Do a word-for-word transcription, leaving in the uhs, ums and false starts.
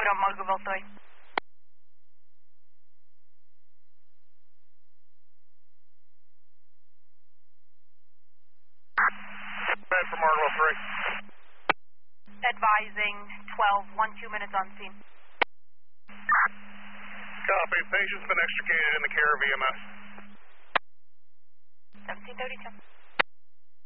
uno, Margaret three. Bed for Margaret three. Advising twelve, one, two minutes on scene. Copy. Patient's been extricated in the care of E M S. seventeen thirty-two.